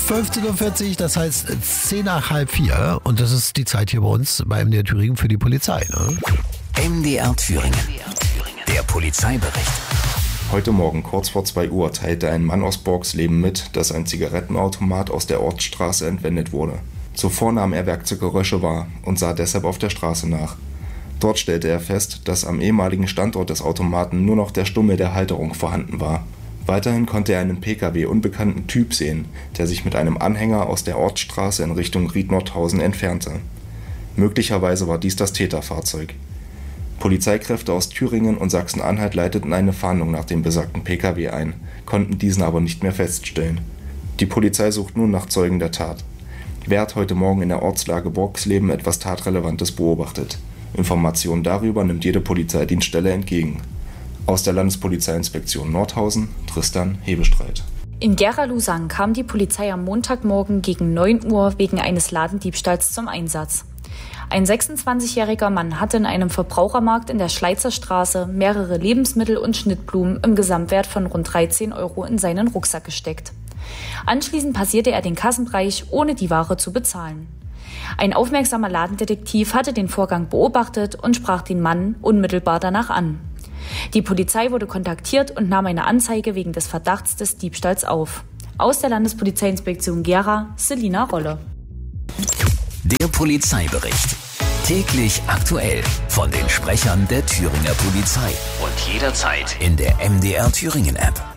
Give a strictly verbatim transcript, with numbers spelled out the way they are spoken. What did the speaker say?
fünfzehn Uhr vierzig, das heißt zehn nach halb vier. Und das ist die Zeit hier bei uns bei M D R Thüringen für die Polizei. Ne? M D R Thüringen, der Polizeibericht. Heute Morgen kurz vor zwei Uhr teilte ein Mann aus Borgsleben mit, dass ein Zigarettenautomat aus der Ortsstraße entwendet wurde. Zuvor nahm er Werkzeuggeräusche wahr und sah deshalb auf der Straße nach. Dort stellte er fest, dass am ehemaligen Standort des Automaten nur noch der Stummel der Halterung vorhanden war. Weiterhin konnte er einen Pkw unbekannten Typ sehen, der sich mit einem Anhänger aus der Ortsstraße in Richtung Ried-Nordhausen entfernte. Möglicherweise war dies das Täterfahrzeug. Polizeikräfte aus Thüringen und Sachsen-Anhalt leiteten eine Fahndung nach dem besagten Pkw ein, konnten diesen aber nicht mehr feststellen. Die Polizei sucht nun nach Zeugen der Tat. Wer hat heute Morgen in der Ortslage Borgsleben etwas Tatrelevantes beobachtet? Informationen darüber nimmt jede Polizeidienststelle entgegen. Aus der Landespolizeiinspektion Nordhausen, Tristan Hebestreit. In Gera-Lusang kam die Polizei am Montagmorgen gegen neun Uhr wegen eines Ladendiebstahls zum Einsatz. Ein sechsundzwanzigjähriger Mann hatte in einem Verbrauchermarkt in der Schleizer Straße mehrere Lebensmittel und Schnittblumen im Gesamtwert von rund dreizehn Euro in seinen Rucksack gesteckt. Anschließend passierte er den Kassenbereich, ohne die Ware zu bezahlen. Ein aufmerksamer Ladendetektiv hatte den Vorgang beobachtet und sprach den Mann unmittelbar danach an. Die Polizei wurde kontaktiert und nahm eine Anzeige wegen des Verdachts des Diebstahls auf. Aus der Landespolizeiinspektion Gera, Selina Rolle. Der Polizeibericht. Täglich aktuell von den Sprechern der Thüringer Polizei. Und jederzeit in der M D R Thüringen App.